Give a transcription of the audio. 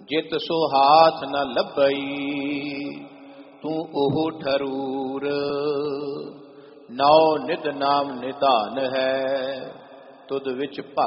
ਜਿਤ ਸੋ ਹਾਥ ਨ ਲੱਭਈ, ਤੂੰ ਉਹ ਠਰੂਰ। ਨੌ ਨਿਤ ਨਾਮ ਨਿਧਾਨ ਹੈ, ਤੁਧ ਵਿੱਚ